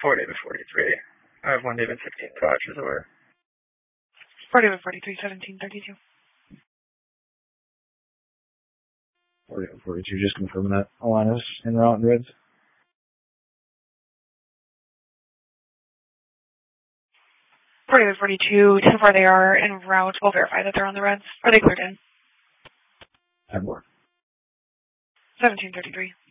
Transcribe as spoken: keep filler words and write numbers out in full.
four David forty-three. I have one David sixteen five for Zor. four David forty-three, seventeen thirty-two. four David forty-two, just confirming that Alana's en route in reds. four David forty-two, so far they are en route. We'll verify that they're on the reds. Are they cleared in? Add more. seventeen thirty-three.